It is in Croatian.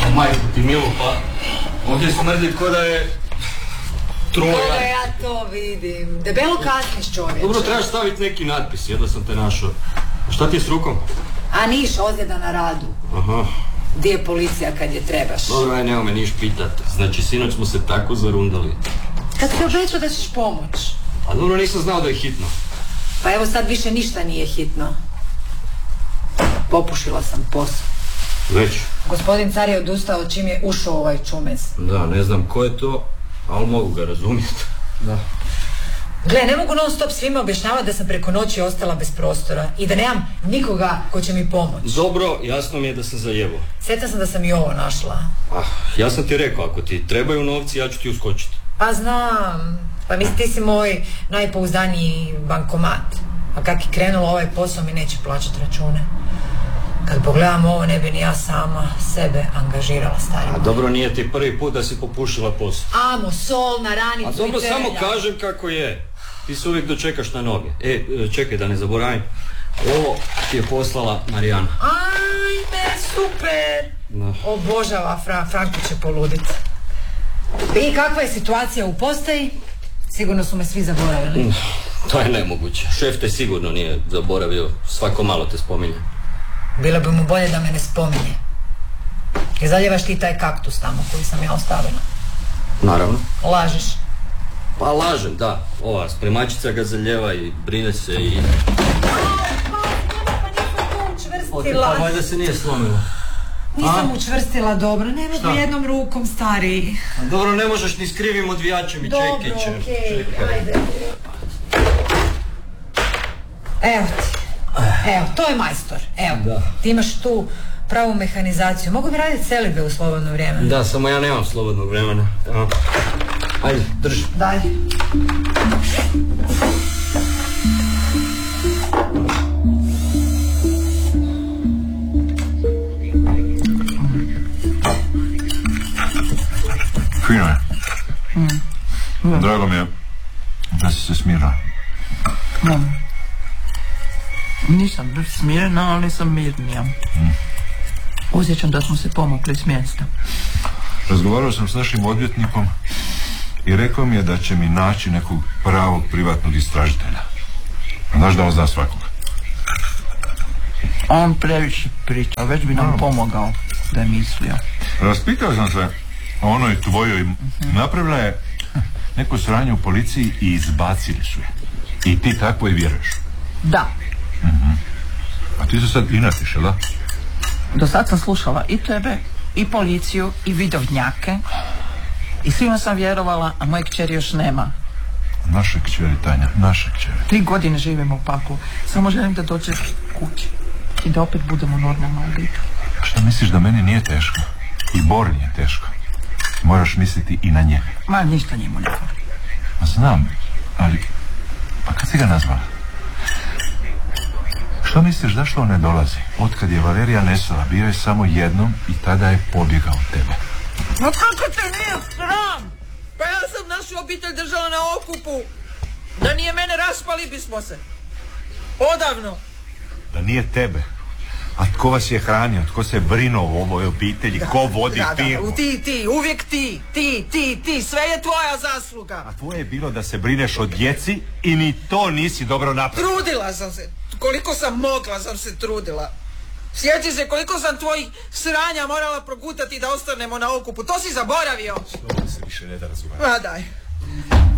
Majko ti milo, pa ovdje smrdi ko da je troja. Koga ja to vidim. Debelo kasniš, čovječe. Dobro, trebaš staviti neki natpis, jedva sam te našao. Šta ti je s rukom? A niš, ozljeda na radu. Aha. Gdje je policija kad je trebaš? Dobro, aj nema me niš pitat. Znači, sinoć smo se tako zarundali. Kad ti obećao da ćeš pomoć? A dobro, nisam znao da je hitno. Pa evo sad više ništa nije hitno. Popušila sam posao. Već? Gospodin car je odustao čim je ušao ovaj čumez. Da, ne znam ko je to, ali mogu ga razumjeti. Da. Gle, ne mogu non stop svima objašnjavati da sam preko noći ostala bez prostora i da nemam nikoga ko će mi pomoći. Dobro, jasno mi je da sam zajebao. Sretna sam da sam i ovo našla. Ja sam ti rekao, ako ti trebaju novci, ja ću ti uskočiti. Pa znam. Pa mislim, ti si moj najpouzdaniji bankomat. A kak je krenulo ovaj posao, mi neće plaćati račune. Kad pogledam ovo, ne bi ni ja sama sebe angažirala, stari. A dobro, nije ti prvi put da si popušila posao. Amo, sol na ranicu. A dobro, samo kažem kako je. Ti se uvijek dočekaš na noge. Čekaj da ne zaboravim. Ovo ti je poslala Marijana. Ajme, super. No. Obožava Franko će poludit. I kakva je situacija u postaji? Sigurno su me svi zaboravili. To je nemoguće. Šef te sigurno nije zaboravio. Svako malo te spominje. Bilo bi mu bolje da me ne spominje. I zaljevaš ti taj kaktus tamo koji sam ja ostavila. Naravno. Lažeš. Pa lažem, da. Ova spremačica ga zaljeva i brine se i... Pa nisam to učvrstila. Pa valjda se nije slomila. Nisam učvrstila dobro, ne mogu jednom rukom, stari. Dobro, ne možeš ni s krivim odvijačem i čekićem. Dobro, okej, ajde. Evo ti. Evo, to je majstor. Evo, ti imaš tu pravu mehanizaciju. Mogu bi raditi celibe u slobodno vrijeme? Da, samo ja nemam slobodnog vremena. Ajde, drži. Daj. Fino je. Drago mi je da si se smirila. Nisam smirena, ali sam mirnija. Osjećam da smo se pomakli s mjesta. Razgovarao sam s našim odvjetnikom i rekao mi je da će mi naći nekog pravog privatnog istražitelja. Znaš da on zna svakoga. On previše priča, već bi nam pomogao da je mislio. Raspitao sam se o onoj tvojoj. Napravila je neko sranje u policiji i izbacili su je. I ti tako i vjeruješ? Da. A ti se sad inatiš, da? Do sad sam slušala i tebe, i policiju, i vidovnjake. I svima sam vjerovala, a moje kćeri još nema. Naše kćeri, Tanja, naše kćeri. 3 godine živimo u paklu. Samo želim da dođe kući. I da opet budemo normalna obitelj. A šta misliš da meni nije teško? I Bori nije teško. Moraš misliti i na njega. Ma, ništa njemu ne fali. Ma znam, ali... Pa kad si ga nazvala? Što misliš, zašto on ne dolazi? Otkad je Valerija nesala, bio je samo jednom i tada je pobjegao od tebe. No kako te nije sram? Pa ja sam našu obitelj držala na okupu. Da nije mene, raspali bismo se. Odavno. Da nije tebe. A tko vas je hranio? Tko se brinuo o ovoj obitelji? Ko vodi firmu? Ti, uvijek ti. Ti, sve je tvoja zasluga. A tvoje je bilo da se brineš o djeci i ni to nisi dobro napravila. Trudila sam se. Koliko sam mogla sam se trudila. Sjeti se koliko sam tvojih sranja morala progutati da ostanemo na okupu. To si zaboravio. Što se više ne da razumjeti. Ma daj.